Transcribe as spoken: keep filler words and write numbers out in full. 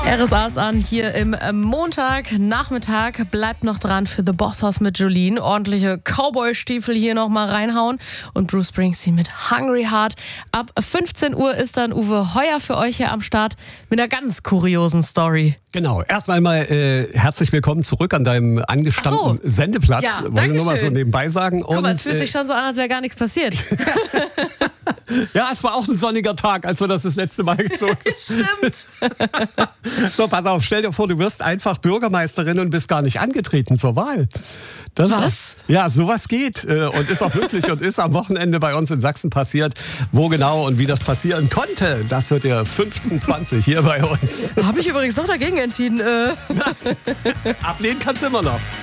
R S A ist an hier im Montagnachmittag. Bleibt noch dran für The Boss House mit Jolene. Ordentliche Cowboy-Stiefel hier nochmal reinhauen. Und Bruce Springsteen mit Hungry Heart. Ab fünfzehn Uhr ist dann Uwe Heuer für euch hier am Start mit einer ganz kuriosen Story. Genau, erstmal mal äh, herzlich willkommen zurück an deinem angestammten so. Sendeplatz. Ja, wollte nur mal so nebenbei sagen. Guck mal, Und, es fühlt äh, sich schon so an, als wäre gar nichts passiert. Ja, es war auch ein sonniger Tag, als wir das das letzte Mal gezogen haben. Stimmt. So, pass auf, stell dir vor, du wirst einfach Bürgermeisterin und bist gar nicht angetreten zur Wahl. Das Was? Ist, ja, sowas geht äh, und ist auch möglich und ist am Wochenende bei uns in Sachsen passiert. Wo genau und wie das passieren konnte, das hört ihr fünfzehn zwanzig hier bei uns. Habe ich übrigens noch dagegen entschieden. Äh. Ablehnen kannst du immer noch.